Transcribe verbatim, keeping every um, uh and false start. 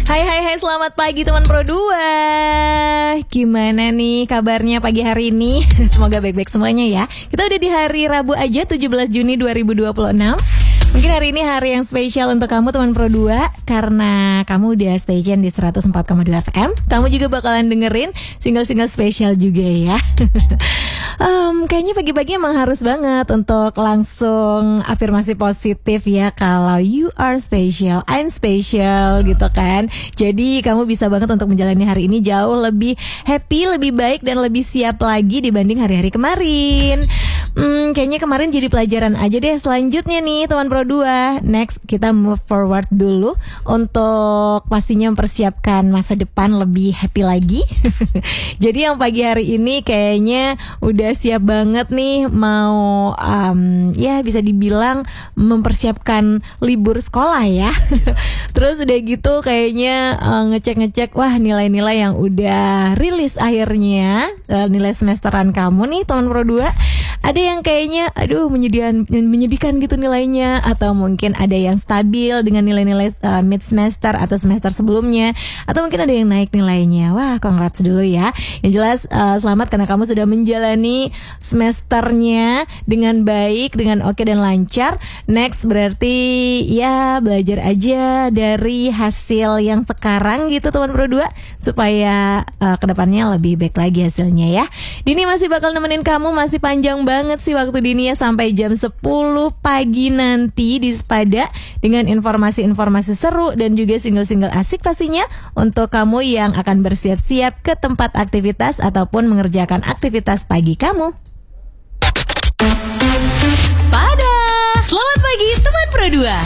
Hai hai hai, selamat pagi teman Pro dua. Gimana nih kabarnya pagi hari ini? Semoga baik-baik semuanya ya. Kita udah di hari Rabu aja, tujuh belas Juni dua ribu dua puluh enam. Mungkin hari ini hari yang spesial untuk kamu teman Pro dua, karena kamu udah stay tune di seratus empat koma dua F M. Kamu juga bakalan dengerin single-single spesial juga ya. Um, kayaknya pagi-pagi emang harus banget untuk langsung afirmasi positif ya. Kalau you are special, I'm special gitu kan. Jadi kamu bisa banget untuk menjalani hari ini jauh lebih happy, lebih baik, dan lebih siap lagi dibanding hari-hari kemarin. Hmm, kayaknya kemarin jadi pelajaran aja deh. Selanjutnya nih teman Pro dua, next kita move forward dulu untuk pastinya mempersiapkan masa depan lebih happy lagi. Jadi yang pagi hari ini kayaknya udah siap banget nih mau um, ya bisa dibilang mempersiapkan libur sekolah ya. Terus udah gitu kayaknya uh, ngecek-ngecek wah nilai-nilai yang udah rilis akhirnya, uh, nilai semesteran kamu nih teman Pro dua. Ada yang kayaknya aduh menyedihkan, menyedihkan gitu nilainya, atau mungkin ada yang stabil dengan nilai-nilai uh, mid semester atau semester sebelumnya, atau mungkin ada yang naik nilainya. Wah, congrats dulu ya. Yang jelas uh, selamat karena kamu sudah menjalani semesternya dengan baik, dengan oke dan lancar. Next berarti ya belajar aja dari hasil yang sekarang gitu teman Pro dua, supaya uh, kedepannya lebih baik lagi hasilnya ya. Dini masih bakal nemenin kamu, masih panjang banget sih waktu Dini ya, sampai jam sepuluh pagi nanti di Sepada dengan informasi-informasi seru dan juga single-single asik pastinya untuk kamu yang akan bersiap-siap ke tempat aktivitas ataupun mengerjakan aktivitas pagi kamu. Sepada, selamat pagi teman Pro dua.